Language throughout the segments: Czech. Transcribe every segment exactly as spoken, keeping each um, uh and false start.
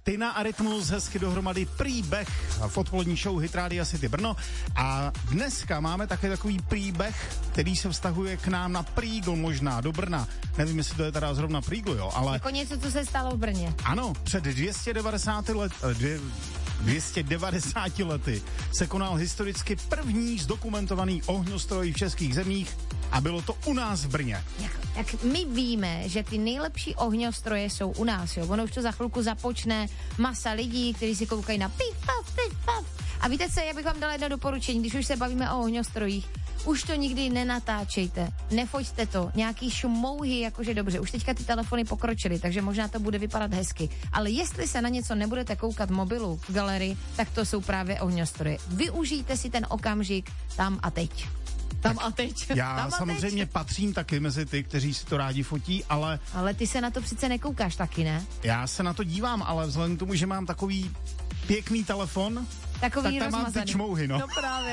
Tina a Rytmus, hezky dohromady příběh v odpolední show Hit Radio City Brno. A dneska máme také takový příběh, který se vztahuje k nám na Prýgl, možná do Brna. Nevím, jestli to je teda zrovna Prýgl, jo, ale... Jako něco, co se stalo v Brně. Ano, před dvě stě devadesát let... Dvě, dvě stě devadesáti lety se konal historicky první zdokumentovaný ohňostroj v českých zemích a bylo to u nás v Brně. Jak, jak my víme, že ty nejlepší ohňostroje jsou u nás, jo. Ono už to za chvilku započne, masa lidí, kteří si koukají na pif, paf, pif, paf. A víte co, já bych vám dala jedno doporučení, když už se bavíme o ohňostrojích. Už to nikdy nenatáčejte, nefoťte to, nějaký šumouhy, jakože dobře, už teďka ty telefony pokročily, takže možná to bude vypadat hezky, ale jestli se na něco nebudete koukat v mobilu, v galerii, tak to jsou právě ohňostroje. Využijte si ten okamžik tam a teď. Tam a teď. Já tam a samozřejmě teď. patřím taky mezi ty, kteří si to rádi fotí, ale... Ale ty se na to přece nekoukáš taky, ne? Já se na to dívám, ale vzhledem k tomu, že mám takový pěkný telefon, Takový tak tam mám ty čmouhy, no. No právě.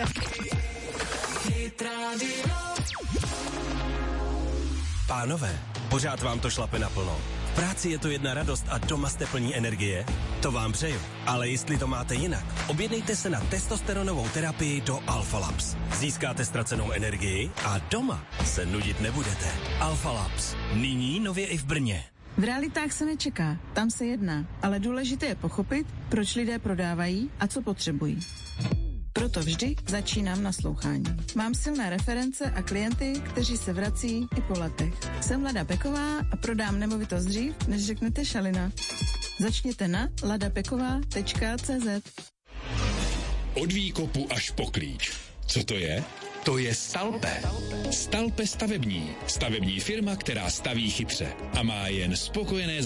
Pánové, pořád vám to šlape naplno. V práci je to jedna radost a doma jste plní energie? To vám přeju. Ale jestli to máte jinak, objednejte se na testosteronovou terapii do Alpha Labs. Získáte ztracenou energii a doma se nudit nebudete. Alpha Labs. Nyní nově i v Brně. V realitách se nečeká, tam se jedná, ale důležité je pochopit, proč lidé prodávají a co potřebují. Proto vždy začínám naslouchání. Mám silné reference a klienty, kteří se vrací i po letech. Jsem Lada Peková a prodám nemovitost dřív, než řeknete šalina. Začněte na ladapeková tečka cé zet. Od výkopu až po klíč. Co to je? To je Stalpe. Stalpe stavební. Stavební firma, která staví chytře a má jen spokojené